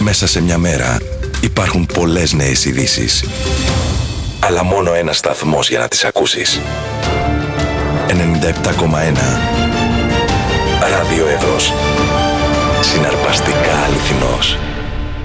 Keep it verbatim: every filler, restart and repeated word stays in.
Μέσα σε μια μέρα υπάρχουν πολλές νέες ειδήσεις. Αλλά μόνο ένας σταθμός για να τις ακούσεις. ενενήντα επτά κόμμα ένα Ράδιο Εύρος. Συναρπαστικά αληθινά.